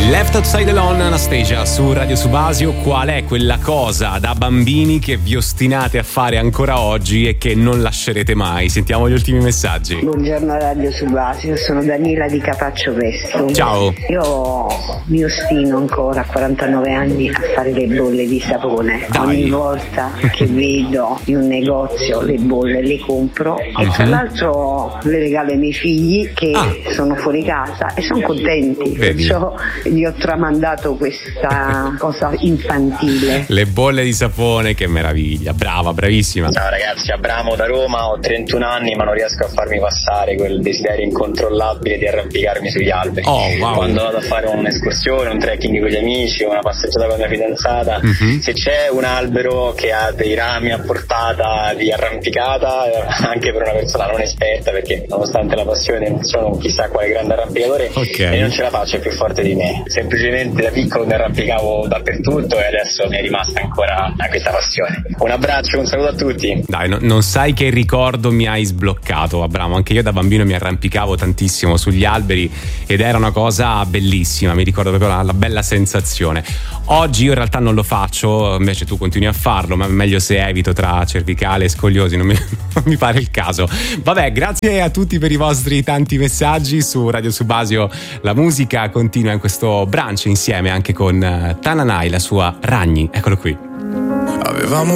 Left Outside Alone, Anastasia su Radio Subasio. Qual è quella cosa da bambini che vi ostinate a fare ancora oggi e che non lascerete mai? Sentiamo gli ultimi messaggi. Buongiorno Radio Subasio, sono Daniela di Capaccio Vesto. Ciao. Io mi ostino ancora a 49 anni a fare le bolle di sapone. Dai. Ogni volta che vedo in un negozio le bolle le compro e tra l'altro le regalo ai miei figli che sono fuori casa e sono contenti. Vedi. Perciò gli ho tramandato questa cosa infantile. Le bolle di sapone, che meraviglia. Brava, bravissima. Ciao ragazzi, Abramo da Roma, ho 31 anni ma non riesco a farmi passare quel desiderio incontrollabile di arrampicarmi sugli alberi. Oh, wow. Quando vado a fare un'escursione, un trekking con gli amici, una passeggiata con la mia fidanzata, se c'è un albero che ha dei rami a portata di arrampicata, anche per una persona non esperta, perché nonostante la passione non sono chissà quale grande arrampicatore, e non ce la faccio, è più forte di me. Semplicemente da piccolo mi arrampicavo dappertutto e adesso mi è rimasta ancora questa passione. Un abbraccio, un saluto a tutti. Dai, non sai che ricordo mi hai sbloccato, Abramo. Anche io da bambino mi arrampicavo tantissimo sugli alberi ed era una cosa bellissima, mi ricordo proprio la bella sensazione. Oggi io in realtà non lo faccio, invece tu continui a farlo, ma meglio se evito tra cervicale e scoliosi, non mi pare il caso. Vabbè, grazie a tutti per i vostri tanti messaggi su Radio Subasio. La musica continua in questo brunch insieme anche con Tananai, la sua Ragni. Eccolo qui. Avevamo